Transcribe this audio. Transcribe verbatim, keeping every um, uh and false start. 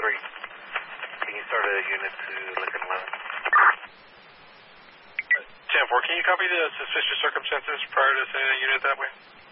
three. Can you start a unit to Lincoln eleven? ten four, can you copy the suspicious circumstances prior to sending a unit that way?